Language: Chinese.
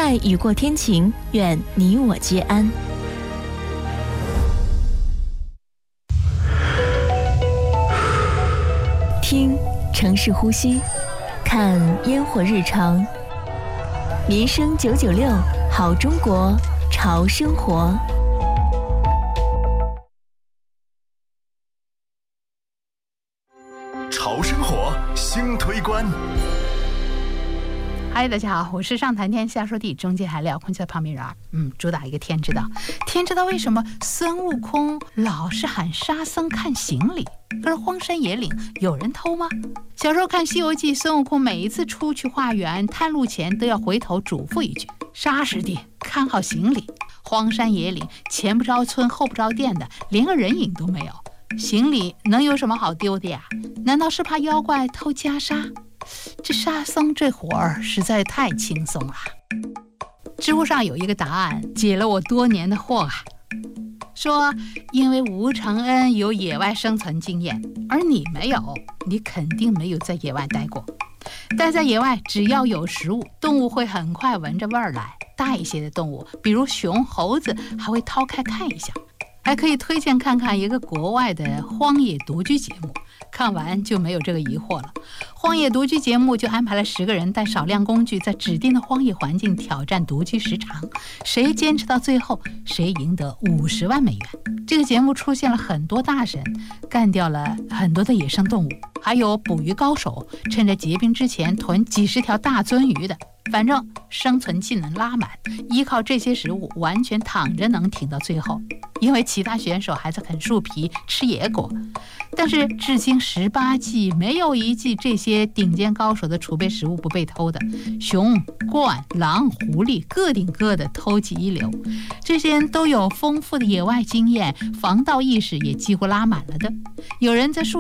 待雨过天晴，愿你我皆安。听城市呼吸，看烟火日常。民生996，好中国，潮生活。 潮生活新推关。 嗨，大家好，我是上谈天下说地中间还聊空气的旁边人主打一个天知道。天知道为什么孙悟空老是喊沙僧看行李，可是荒山野岭有人偷吗？小时候看《西游记》，孙悟空每一次出去化缘探路前都要回头嘱咐一句：沙师弟看好行李。荒山野岭前不着村后不着店的，连个人影都没有，行李能有什么好丢的呀？难道是怕妖怪偷袈裟？这沙僧这活儿实在太轻松了。知乎上有一个答案解了我多年的惑啊，说因为吴承恩有野外生存经验，而你没有，你肯定没有在野外待过。待在野外，只要有食物，动物会很快闻着味儿来。大一些的动物，比如熊、猴子，还会掏开看一下。还可以推荐看看一个国外的荒野独居节目，看完就没有这个疑惑了。荒野独居节目就安排了10个人带少量工具，在指定的荒野环境挑战独居时长，谁坚持到最后，谁赢得50万美元。这个节目出现了很多大神，干掉了很多的野生动物，还有捕鱼高手趁着结冰之前囤几十条大鳟鱼的。反正生存技能拉满，依靠这些食物完全躺着能挺到最后。因为其他选手还在啃树皮吃野果，但是至今18季没有一季这些顶尖高手的储备食物不被偷的。熊、鹳、狼、狐狸各顶各的偷技一流，这些人都有丰富的野外经验，防盗意识也几乎拉满了的。有人在树